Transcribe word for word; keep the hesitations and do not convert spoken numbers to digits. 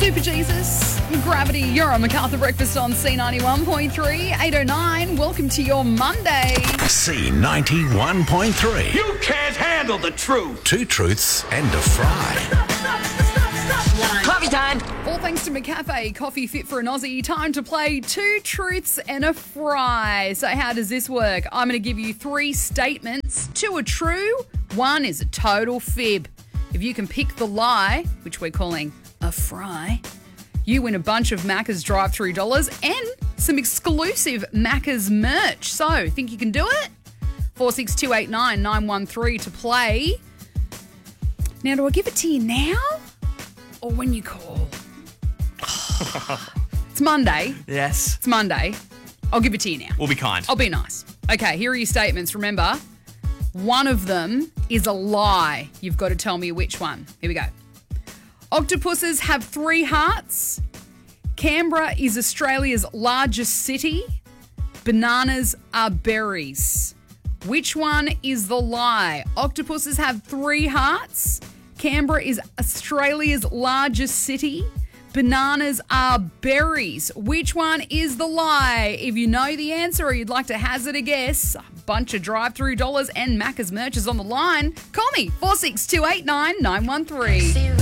Super Jesus, Gravity, you're on MacArthur Breakfast on C ninety-one point three, eight oh nine. Welcome to your Monday. C ninety-one point three. You can't handle the truth. Two truths and a fry. Coffee time. All thanks to McCafe, coffee fit for an Aussie. Time to play Two Truths and a Fry. So how does this work? I'm going to give you three statements. Two are true, one is a total fib. If you can pick the lie, which we're calling a fry, you win a bunch of Macca's drive-through dollars and some exclusive Macca's merch. So, think you can do it? four six two eight nine nine one three to play. Now, do I give it to you now or when you call? It's Monday. Yes. It's Monday. I'll give it to you now. We'll be kind. I'll be nice. Okay, here are your statements. Remember, one of them is a lie. You've got to tell me which one. Here we go. Octopuses have three hearts. Canberra is Australia's largest city. Bananas are berries. Which one is the lie? Octopuses have three hearts. Canberra is Australia's largest city. Bananas are berries. Which one is the lie? If you know the answer or you'd like to hazard a guess, a bunch of drive-through dollars and Macca's merch is on the line. Call me, four six two eight nine nine one three.